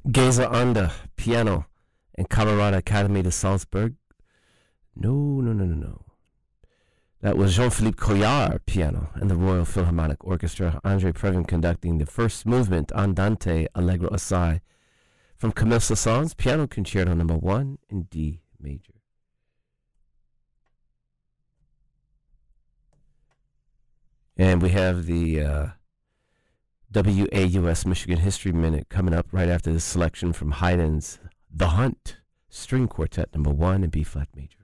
Geza Anda, piano, and Camerata Academy de Salzburg. No. That was Jean-Philippe Collard, piano, and the Royal Philharmonic Orchestra. Andre Previn conducting the first movement, Andante Allegro Assai, from Camille Saint-Saëns' Piano Concerto No. 1 in D major. And we have the WAUS Michigan History Minute coming up right after this selection from Haydn's The Hunt, String Quartet No. 1 in B-flat major.